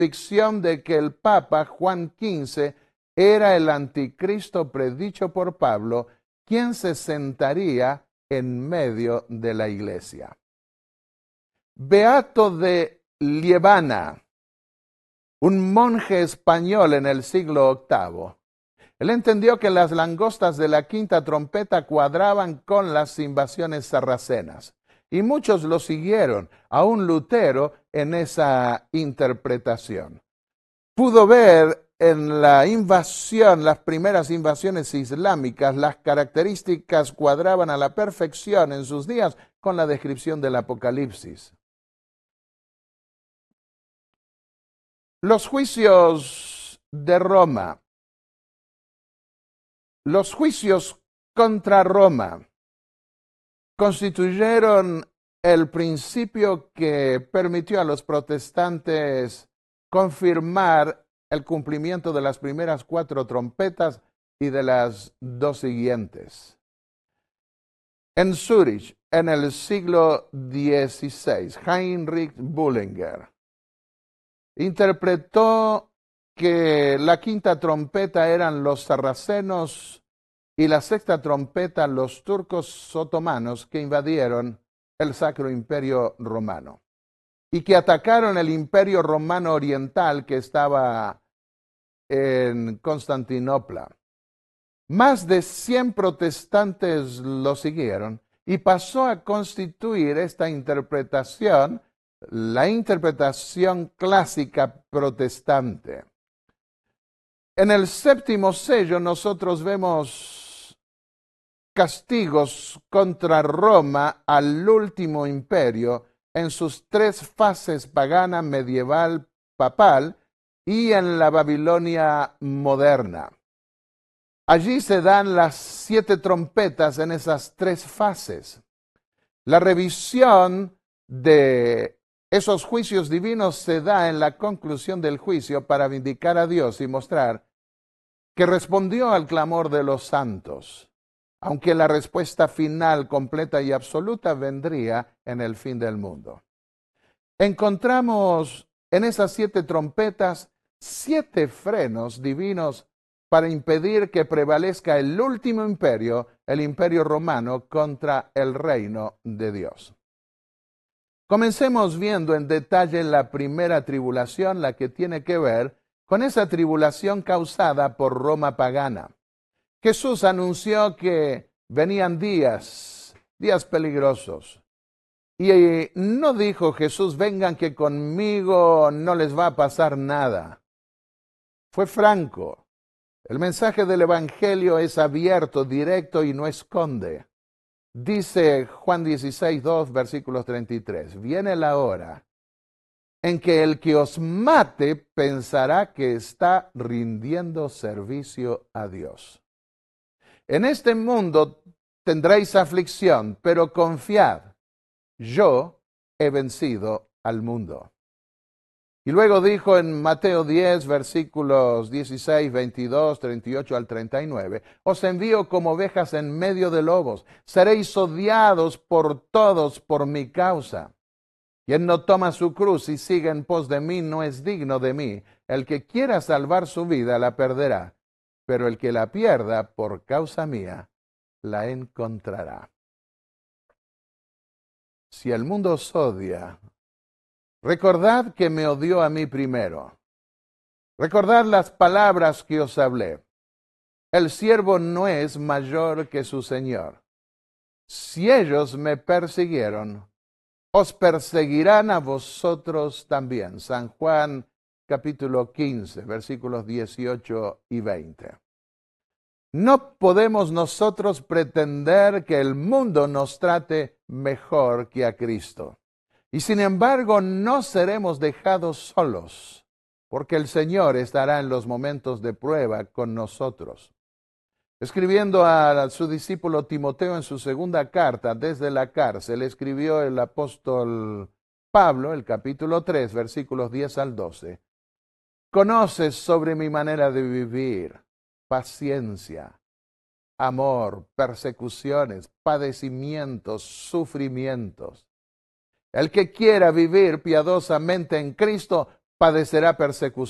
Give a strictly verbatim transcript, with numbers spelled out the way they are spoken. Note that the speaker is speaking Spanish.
ficción de que el Papa Juan quince era el anticristo predicho por Pablo, quien se sentaría en medio de la iglesia. Beato de Liébana, un monje español en el siglo octavo. Él entendió que las langostas de la quinta trompeta cuadraban con las invasiones sarracenas, y muchos lo siguieron, aún Lutero, en esa interpretación. Pudo ver en la invasión, las primeras invasiones islámicas, las características cuadraban a la perfección en sus días con la descripción del Apocalipsis. Los juicios de Roma. Los juicios contra Roma constituyeron el principio que permitió a los protestantes confirmar el cumplimiento de las primeras cuatro trompetas y de las dos siguientes. En Zúrich, en el siglo dieciséis, Heinrich Bullinger interpretó que la quinta trompeta eran los sarracenos y la sexta trompeta los turcos otomanos que invadieron el Sacro Imperio Romano y que atacaron el Imperio Romano Oriental que estaba en Constantinopla. Más de cien protestantes lo siguieron y pasó a constituir esta interpretación la interpretación clásica protestante. En el séptimo sello nosotros vemos castigos contra Roma al último imperio en sus tres fases pagana, medieval, papal y en la Babilonia moderna. Allí se dan las siete trompetas en esas tres fases. La revisión de esos juicios divinos se da en la conclusión del juicio para vindicar a Dios y mostrar que respondió al clamor de los santos, aunque la respuesta final, completa y absoluta vendría en el fin del mundo. Encontramos en esas siete trompetas siete frenos divinos para impedir que prevalezca el último imperio, el imperio romano, contra el reino de Dios. Comencemos viendo en detalle la primera tribulación, la que tiene que ver con esa tribulación causada por Roma pagana. Jesús anunció que venían días, días peligrosos. Y no dijo Jesús, vengan que conmigo no les va a pasar nada. Fue franco. El mensaje del Evangelio es abierto, directo y no esconde. Dice Juan dieciséis, dos, versículos treinta y tres. Viene la hora en que el que os mate pensará que está rindiendo servicio a Dios. En este mundo tendréis aflicción, pero confiad, yo he vencido al mundo. Y luego dijo en Mateo diez, versículos dieciséis, veintidós, treinta y ocho al treinta y nueve, os envío como ovejas en medio de lobos, seréis odiados por todos por mi causa. Quien no toma su cruz y sigue en pos de mí no es digno de mí. El que quiera salvar su vida la perderá, pero el que la pierda por causa mía la encontrará. Si el mundo os odia, recordad que me odió a mí primero. Recordad las palabras que os hablé. El siervo no es mayor que su señor. Si ellos me persiguieron, os perseguirán a vosotros también. San Juan capítulo quince, versículos dieciocho y veinte. No podemos nosotros pretender que el mundo nos trate mejor que a Cristo. Y sin embargo, no seremos dejados solos, porque el Señor estará en los momentos de prueba con nosotros. Escribiendo a su discípulo Timoteo en su segunda carta desde la cárcel, escribió el apóstol Pablo, el capítulo tres, versículos diez al doce. Conoces sobre mi manera de vivir, paciencia, amor, persecuciones, padecimientos, sufrimientos. El que quiera vivir piadosamente en Cristo padecerá persecución.